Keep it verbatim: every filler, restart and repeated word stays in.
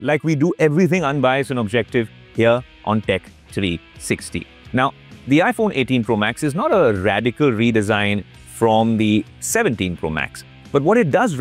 like we do everything unbiased and objective here on Tech three sixty. Now, the iPhone eighteen Pro Max is not a radical redesign from the seventeen Pro Max, but what it does